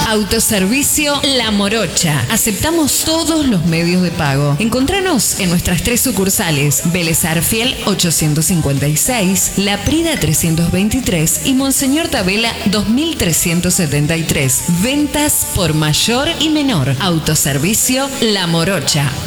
Autoservicio La Morocha. Aceptamos todos los medios de pago. Encontranos en nuestras 3 sucursales: Vélez Arfiel 856, La Prida 323 y Monseñor Tabela 2373. Ventas por mayor y menor. Autoservicio La Morocha.